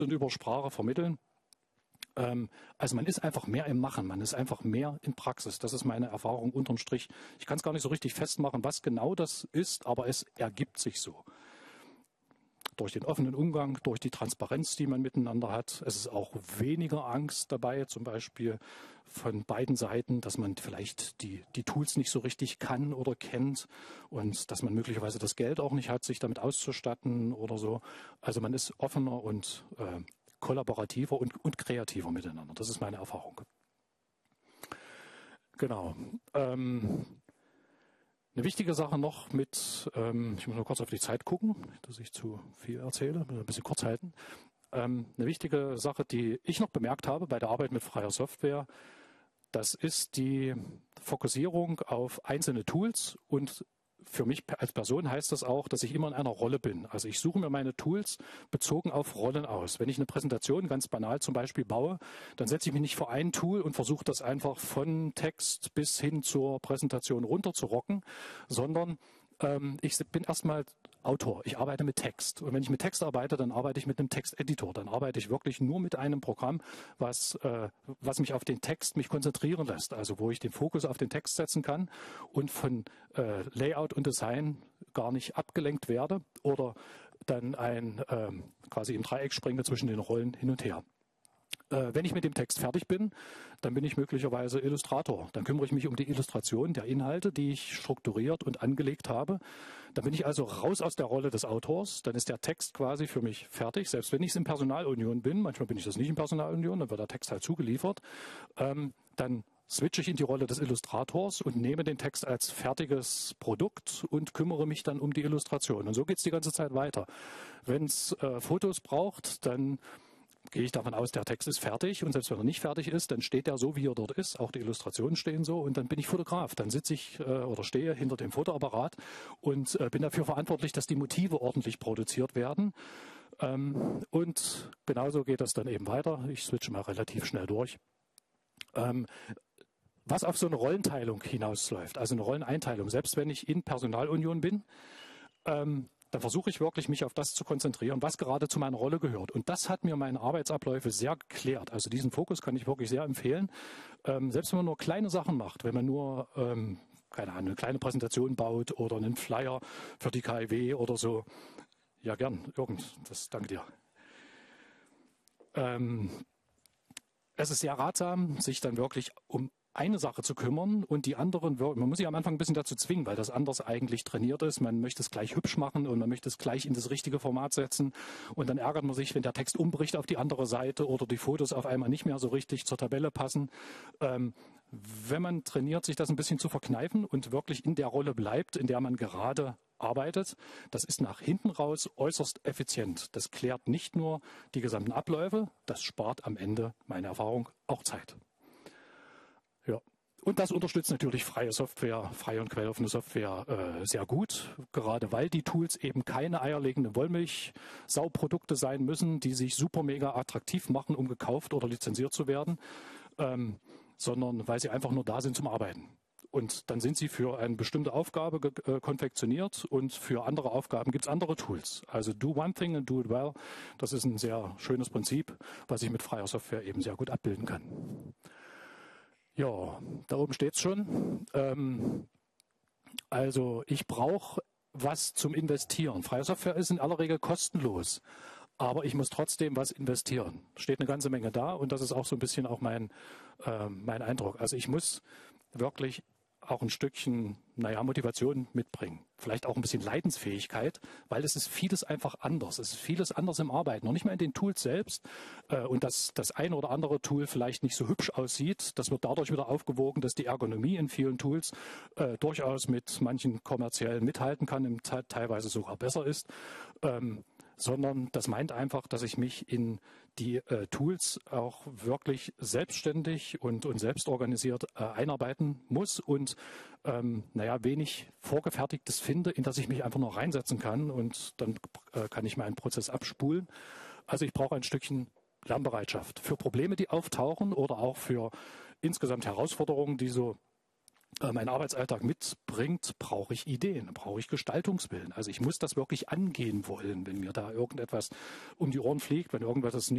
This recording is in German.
und über Sprache vermitteln. Also man ist einfach mehr im Machen, man ist einfach mehr in Praxis. Das ist meine Erfahrung unterm Strich. Ich kann es gar nicht so richtig festmachen, was genau das ist, aber es ergibt sich so. Durch den offenen Umgang, durch die Transparenz, die man miteinander hat. Es ist auch weniger Angst dabei, zum Beispiel von beiden Seiten, dass man vielleicht die Tools nicht so richtig kann oder kennt und dass man möglicherweise das Geld auch nicht hat, sich damit auszustatten oder so. Also man ist offener und kollaborativer und kreativer miteinander. Das ist meine Erfahrung. Genau. Eine wichtige Sache noch mit, ich muss nur kurz auf die Zeit gucken, dass ich zu viel erzähle, ein bisschen kurz halten. Eine wichtige Sache, die ich noch bemerkt habe bei der Arbeit mit freier Software, das ist die Fokussierung auf einzelne Tools und für mich als Person heißt das auch, dass ich immer in einer Rolle bin. Also ich suche mir meine Tools bezogen auf Rollen aus. Wenn ich eine Präsentation ganz banal zum Beispiel baue, dann setze ich mich nicht vor ein Tool und versuche das einfach von Text bis hin zur Präsentation runterzurocken, sondern ich bin erstmal Autor. Ich arbeite mit Text. Und wenn ich mit Text arbeite, dann arbeite ich mit einem Texteditor. Dann arbeite ich wirklich nur mit einem Programm, was mich auf den Text mich konzentrieren lässt. Also wo ich den Fokus auf den Text setzen kann und von Layout und Design gar nicht abgelenkt werde oder dann quasi im Dreieck springe zwischen den Rollen hin und her. Wenn ich mit dem Text fertig bin, dann bin ich möglicherweise Illustrator. Dann kümmere ich mich um die Illustration der Inhalte, die ich strukturiert und angelegt habe. Dann bin ich also raus aus der Rolle des Autors. Dann ist der Text quasi für mich fertig. Selbst wenn ich es in Personalunion bin, manchmal bin ich das nicht in Personalunion, dann wird der Text halt zugeliefert. Dann switche ich in die Rolle des Illustrators und nehme den Text als fertiges Produkt und kümmere mich dann um die Illustration. Und so geht es die ganze Zeit weiter. Wenn es Fotos braucht, dann gehe ich davon aus, der Text ist fertig und selbst wenn er nicht fertig ist, dann steht er so, wie er dort ist. Auch die Illustrationen stehen so und dann bin ich Fotograf. Dann sitze ich oder stehe hinter dem Fotoapparat und bin dafür verantwortlich, dass die Motive ordentlich produziert werden. Und genauso geht das dann eben weiter. Ich switche mal relativ schnell durch. Was auf so eine Rollenteilung hinausläuft, also eine Rolleneinteilung, selbst wenn ich in Personalunion bin, dann versuche ich wirklich, mich auf das zu konzentrieren, was gerade zu meiner Rolle gehört. Und das hat mir meine Arbeitsabläufe sehr geklärt. Also diesen Fokus kann ich wirklich sehr empfehlen. Selbst wenn man nur kleine Sachen macht, wenn man nur keine Ahnung, eine kleine Präsentation baut oder einen Flyer für die KIW oder so. Ja, gern, danke dir. Es ist sehr ratsam, sich dann wirklich um eine Sache zu kümmern und die anderen, man muss sich am Anfang ein bisschen dazu zwingen, weil das anders eigentlich trainiert ist. Man möchte es gleich hübsch machen und man möchte es gleich in das richtige Format setzen und dann ärgert man sich, wenn der Text umbricht auf die andere Seite oder die Fotos auf einmal nicht mehr so richtig zur Tabelle passen. Wenn man trainiert, sich das ein bisschen zu verkneifen und wirklich in der Rolle bleibt, in der man gerade arbeitet, das ist nach hinten raus äußerst effizient. Das klärt nicht nur die gesamten Abläufe, das spart am Ende, meine Erfahrung, auch Zeit. Ja. Und das unterstützt natürlich freie Software, freie und quelloffene Software sehr gut, gerade weil die Tools eben keine eierlegenden Wollmilchsauprodukte sein müssen, die sich super mega attraktiv machen, um gekauft oder lizenziert zu werden, sondern weil sie einfach nur da sind zum Arbeiten. Und dann sind sie für eine bestimmte Aufgabe konfektioniert und für andere Aufgaben gibt es andere Tools. Also do one thing and do it well, das ist ein sehr schönes Prinzip, was ich mit freier Software eben sehr gut abbilden kann. Ja, da oben steht es schon. Also ich brauche was zum Investieren. Freie Software ist in aller Regel kostenlos, aber ich muss trotzdem was investieren. Steht eine ganze Menge da und das ist auch so ein bisschen auch mein Eindruck. Also ich muss wirklich auch ein Stückchen, Motivation mitbringen. Vielleicht auch ein bisschen Leidensfähigkeit, weil es ist vieles einfach anders. Es ist vieles anders im Arbeiten. Noch nicht mal in den Tools selbst. Und dass das eine oder andere Tool vielleicht nicht so hübsch aussieht, das wird dadurch wieder aufgewogen, dass die Ergonomie in vielen Tools durchaus mit manchen kommerziellen mithalten kann, teilweise sogar besser ist. Sondern das meint einfach, dass ich mich in die Tools auch wirklich selbstständig und selbstorganisiert einarbeiten muss und wenig Vorgefertigtes finde, in das ich mich einfach nur reinsetzen kann und dann kann ich meinen Prozess abspulen. Also ich brauche ein Stückchen Lernbereitschaft für Probleme, die auftauchen oder auch für insgesamt Herausforderungen, die so mein Arbeitsalltag mitbringt, brauche ich Ideen, brauche ich Gestaltungswillen. Also ich muss das wirklich angehen wollen, wenn mir da irgendetwas um die Ohren fliegt, wenn irgendwas